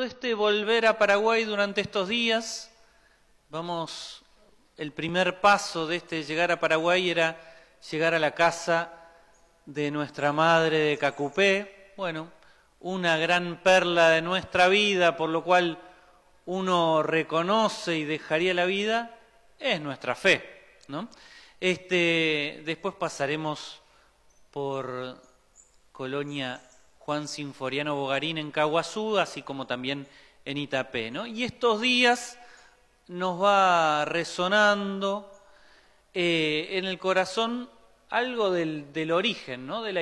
este volver a Paraguay durante estos días, el primer paso de este llegar a Paraguay era llegar a la casa de nuestra madre de Cacupé, bueno, una gran perla de nuestra vida, por lo cual uno reconoce y dejaría la vida, es nuestra fe, ¿no? Después pasaremos por Colonia Juan Sinforiano Bogarín en Caguazú, así como también en Itapé, ¿no? Y estos días nos va resonando en el corazón algo del origen, ¿no? De la